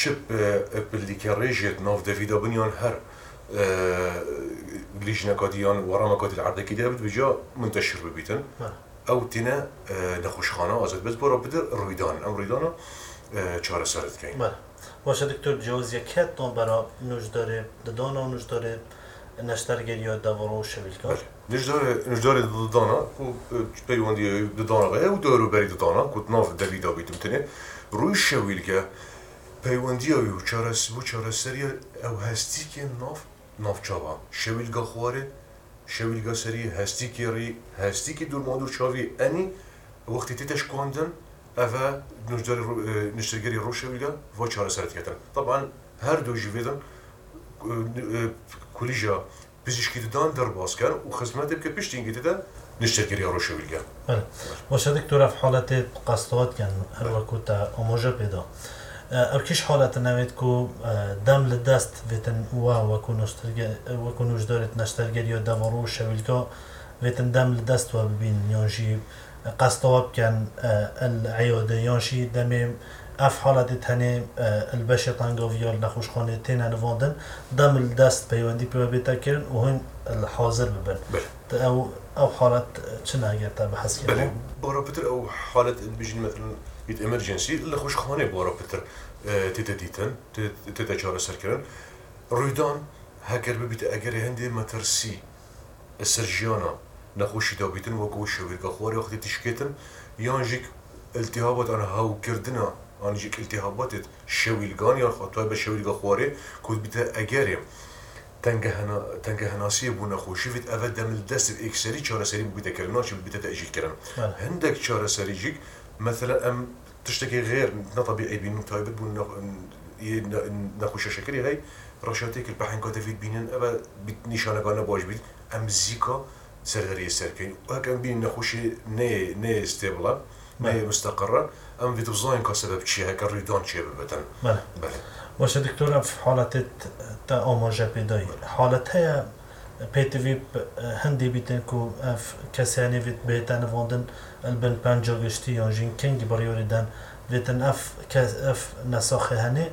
شب باللي كريجت نوف دافيدا بنيان هر ليش نكاديان ورا مكاد العرض كده بيجا منتشر ببيتن او تنا نخوش خانه ازد بس برا بدر رويدان ام رويدانا چهار سرت کین باشه دکتر جوز یکت نام برا نوجداره ددانا و نوجداره نشترگری داورو شویلکار نوجداره ددانا و پیوندی ددانا غه و دارو بری ددانا کت ناف داویدا بیتم تنه روی شویلکه پیوندی او چهار سری او هستی که ناف چاوا شویلگا خواره شویلگا سری هستی که دور مادور چاوی انی وقتی تیتش کندن أفا نشتري روشة ويلا وشهر سرت كتر طبعا هر دو جيفيدن كليجا بيزيش كده درباس كان وخدمات بك بيشتين كده نشتري روشة ويلا. باشه دکتر في حالات قصدات كان هر وقت أموجة بيدا. أركيش حالات نويت كو دم للدست فيتن وكون وجدارت نشتري دم روشة ويلا فيتن دم للدست وبين يونجي قصدواب كان العيادة يانشي دمي اف حالة تاني البشر تنقافيال نخوش خانه تينا نفاندن دم الدست بيواندي بيتا كرن وهن الحاضر ببن او حالة چنا اگر تا بحث كرن بله بارا بتر او حالة بيجين مثلا بيت امرجنسي اللي خوش خانه بارا بتر تيتا ديتن تيتا چارة سر كرن رويدان هكر ببيت اگر هندي مترسي السرجيانا نخوشی دابیتن و گوش شویلگا خواری وقتی تشکیتن یانجیک التهابات آن هاو کردنا آنجیک التهابات شویلگان یا خاطر به شویلگا خواری کود بیت اگریم تنگه هناسی بو نخوشی وید اول دم دست اکسری چهار سری بیت کردن چه بیت تأجیل کردن هندک چهار سری جیک مثلا ام تشتكي غير نطبيعي بين متابع بون نخوش شكري هاي رشاتك البحين كاتفيد بينن أبا نشانه قانا باش بيت ام زيكا سرغري سركين وهكذا بين نخوشي نه استابلا نه مستقرة ام فيدو زاين كسبب شيء هكا ريدان شيء ببتن بله واش دكتور في حالة تا أماجة بداية حالتها بيتفي هندي بيتنكو اف كساني فيت بيتان فوندن البن بانجا گشتي يانجين كينج بريوردن فيتن اف نساخه هني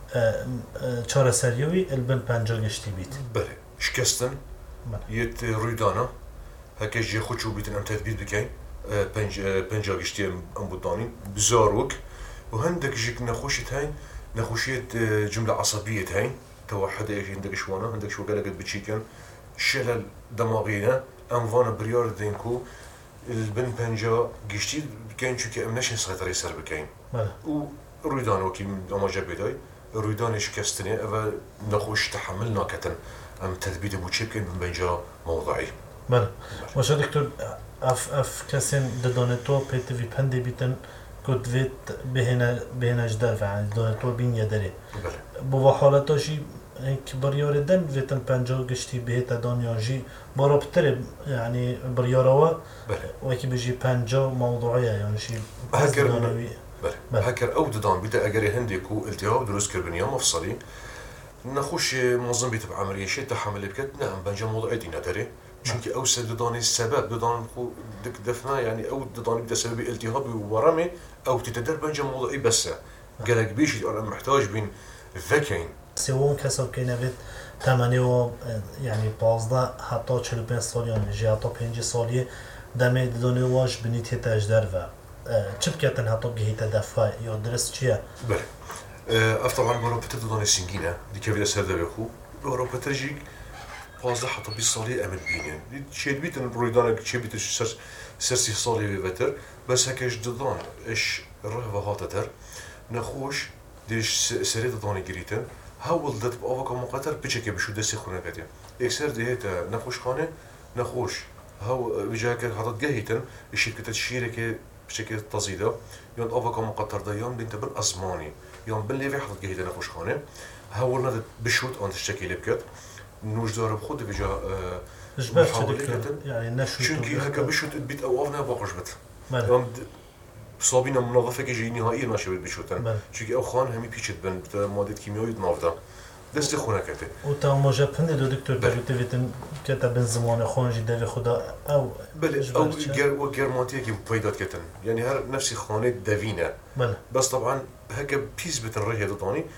چهار سريوي البن بانجا گشتي بيت بله شكستن يت ريدانا هكا جي خوشو بيتن ام تدبير بكاين بانجا گشتي ام بوداني بزاروك وهندك جيك نخوشت هاي نخوشيت جملة عصبية هاي توحد ايش عندك شوانا عندك شو قالك بتشيكن شلل دماغينا ام فانا بريار دينكو البن بانجا گشتي كاين شو كامناش نسيطر يسر بكاين و رويدان وكي اما جا بداي رويدان شكستني اما نخوش تحملنا كتن ام تثبيت ابو تشيكن من بانجا موضعي بله واش دكتور اف كاسين ددونتو بيت في بندي بيتن كنت فيت بهنا جدار يعني دونتو بين يدري بو حالتاشي هيك بريار دم فيتن بانجا گشتي بهتا دانياجي باربتر يعني برياروا وكي بيجي بانجا موضوعيه يعني شيء هكر هكر او ددان بيتا اجري هنديكو التهاب دروس كربنيه مفصلي نخوش منظم بيت بعمليه شيء تحمل بكت نعم بانجا موضوعي دينا دري چونكي او دداني السبب ددان خو دفنا يعني او دداني بدا سبب التهاب ورمي او تتدر بانجا موضوعي بس قالك بيش انا محتاج بين فكين سوون كسب كينافيت تمانيو يعني 15 حتى 45 سال يعني جي حتى 5 ساليه دمي دوني واش بنيت تاجدر و چبكتن حتى جهيت دفع يا درس چيه بله طبعا برا بتر دوني سنجينه دي كيف سرده بخو برا بتر جيك 15 حتى 20 ساليه امل بينين شي بيتن برويدانك شي بيت سرسي ساليه بتر بس هكاش ددان ايش الرهبه هاتتر نخوش ديش سريت دوني جريتن هاول دت بأوقات مقطر بيشكي بشو دسي خونه كده إكسر دهيتا نخوش خانه نخوش هاو بيجاك حاطط جهيتن الشركة الشيركة بشكل تزيده يوم أوقات مقطر ده يوم بنت بالأزماني يوم بالليفي حاطط جهيتن نخوش خانه هاول ندت بشوت عند الشكل بكت نوش دار بخود بيجا محاولة يعني نشوت شنكي هكا بشوت بيت أوقفنا باقش بت يوم صابينا منظفة كي نهائيا ما شبه بيشوتن چونكي او خان همي بيشت بن مادة كيميائية نافدا دست خونه كته و تا ماجا بند دو دكتور بجوتي فيتن كتا بن زمان خان جي دافي خدا او بله او جرمانتيه كي بيدات كتن يعني هر نفسي خانه دافينا بله بس طبعا هكا بيس بتن رجع دطاني